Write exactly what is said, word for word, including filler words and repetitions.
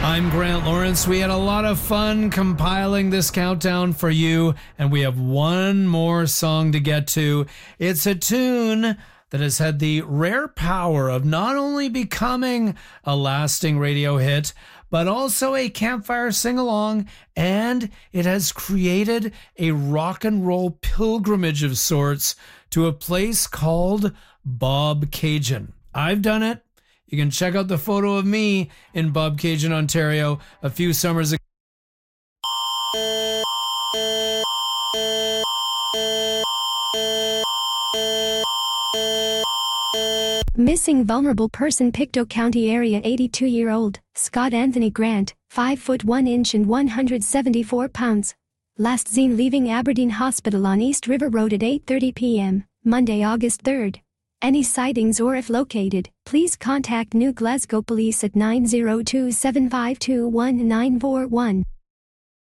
I'm Grant Lawrence. We had a lot of fun compiling this countdown for you, and we have one more song to get to. It's a tune that has had the rare power of not only becoming a lasting radio hit, but also a campfire sing-along, and it has created a rock and roll pilgrimage of sorts to a place called Bobcaygeon. I've done it. You can check out the photo of me in Bobcaygeon, Ontario, a few summers ago. Missing vulnerable person, Pictou County area, eighty-two-year-old Scott Anthony Grant, five foot one inch and one hundred seventy-four pounds. Last seen leaving Aberdeen Hospital on East River Road at eight thirty p.m., Monday, August third. Any sightings or if located, please contact New Glasgow Police at nine zero two, seven five two, one nine four one.